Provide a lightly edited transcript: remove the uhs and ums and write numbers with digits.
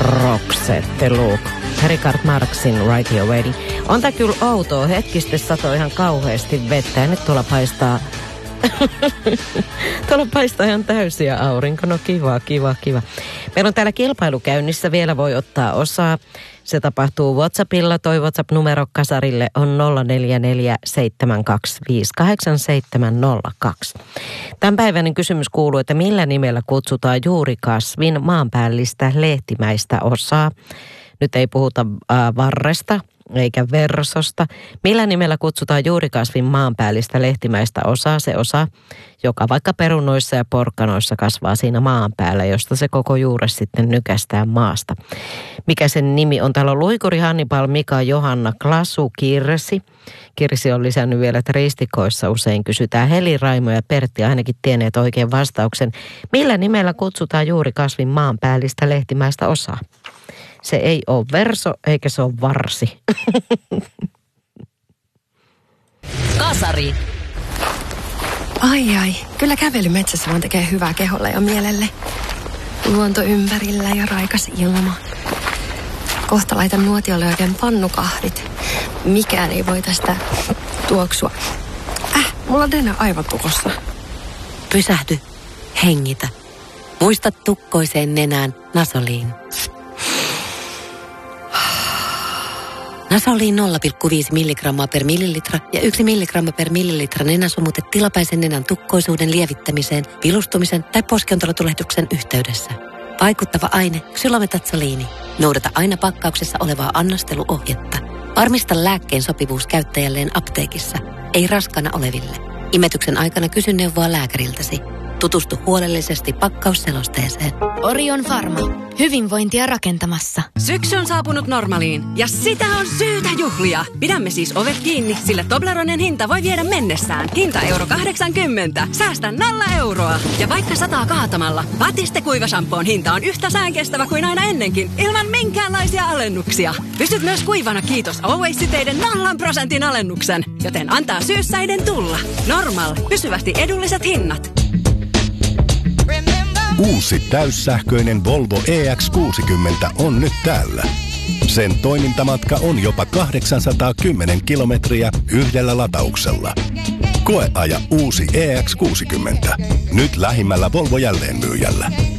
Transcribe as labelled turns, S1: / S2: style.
S1: Roxette Luke. Richard Marxin Right Your Way. On tää kyllä outoa. Hetkisesti satoi ihan kauheasti vettä ja nyt tuolla paistaa... tuolla paistaa ihan täysiä aurinko. No kiva. Meillä on täällä kilpailu käynnissä. Vielä voi ottaa osaa. Se tapahtuu WhatsAppilla. Toi WhatsApp-numero kasarille on 0447258702. Tämänpäiväinen kysymys kuuluu, että millä nimellä kutsutaan juurikasvin maanpäällistä lehtimäistä osaa? Nyt ei puhuta varresta eikä versosta. Millä nimellä kutsutaan juurikasvin maanpäällistä lehtimäistä osaa? Se osa, joka vaikka perunoissa ja porkkanoissa kasvaa siinä maan päällä, josta se koko juure sitten nykästää maasta. Mikä sen nimi on? Täällä on Luikuri, Hannibal, Mika, Johanna, Klasu, Kirsi. Kirsi on lisännyt vielä, että ristikoissa usein kysytään. Heli, Raimo ja Pertti ainakin tienneet oikein vastauksen. Millä nimellä kutsutaan juurikasvin maanpäällistä lehtimäistä osaa? Se ei ole verso eikä se ole varsi.
S2: Kasari.
S3: Ai, kyllä kävely metsässä vaan tekee hyvää keholle ja mielelle. Luonto ympärillä ja raikas ilma. Kohta laitan nuotiolle oikein pannukahdit. Mikään ei voi tästä tuoksua. Mulla on Dena aivan tukossa.
S2: Pysähdy. Hengitä. Muista tukkoiseen nenään Nasoliin. Nasoliin 0,5 milligrammaa per millilitra ja 1 milligramma per millilitra nenäsumutet tilapäisen nenän tukkoisuuden lievittämiseen, vilustumisen tai poskiontelotulehduksen yhteydessä. Vaikuttava aine xylometatsoliini. Noudata aina pakkauksessa olevaa annosteluohjetta. Varmista lääkkeen sopivuus käyttäjälleen apteekissa, ei raskaana oleville. Imetyksen aikana kysy neuvoa lääkäriltäsi. Tutustu huolellisesti pakkausselosteeseen.
S4: Orion Pharma. Hyvinvointia rakentamassa.
S5: Syksy on saapunut Normaliin ja sitä on syytä juhlia. Pidämme siis ovet kiinni, sillä Tobleronen hinta voi viedä mennessään. Hinta €80. Säästä 0 euroa. Ja vaikka sataa kaatamalla, Batiste kuivashampoon hinta on yhtä säänkestävä kuin aina ennenkin, ilman minkäänlaisia alennuksia. Pystyt myös kuivana kiitos Always-siteiden 0% alennuksen, joten antaa syyssäiden tulla. Normal. Pysyvästi edulliset hinnat.
S6: Uusi täyssähköinen Volvo EX60 on nyt täällä. Sen toimintamatka on jopa 810 kilometriä yhdellä latauksella. Koeaja uusi EX60. Nyt lähimmällä Volvo jälleenmyyjällä.